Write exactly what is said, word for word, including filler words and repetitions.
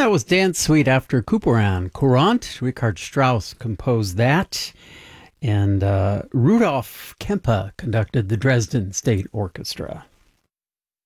that was Dance Suite after Couperin. Courant, Richard Strauss composed that. And uh, Rudolf Kempe conducted the Dresden State Orchestra.